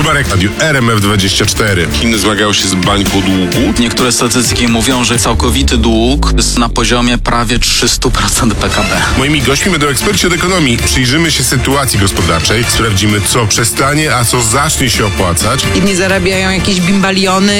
Marek, Radiu RMF24. Chiny zmagają się z bańką długu. Niektóre statystyki mówią, że całkowity dług jest na poziomie prawie 300% PKB. Moimi gośćmi będą eksperci od ekonomii. Przyjrzymy się sytuacji gospodarczej, sprawdzimy, co przestanie, a co zacznie się opłacać. Jedni zarabiają jakieś bimbaliony,